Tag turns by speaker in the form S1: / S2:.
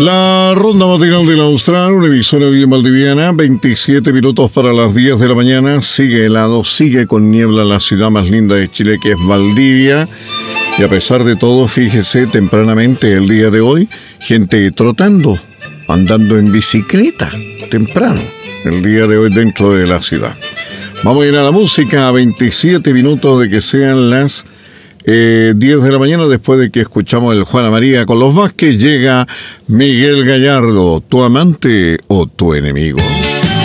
S1: La ronda matinal de la Austral, una emisora bien valdiviana, 27 minutos para las 10 de la mañana. Sigue helado, sigue con niebla la ciudad más linda de Chile, que es Valdivia. Y a pesar de todo, fíjese, tempranamente el día de hoy, gente trotando, andando en bicicleta, temprano, el día de hoy dentro de la ciudad. Vamos a ir a la música a 27 minutos de que sean las 10 de la mañana, después de que escuchamos el Juana María con los Vázquez, llega Miguel Gallardo, tu amante o tu enemigo.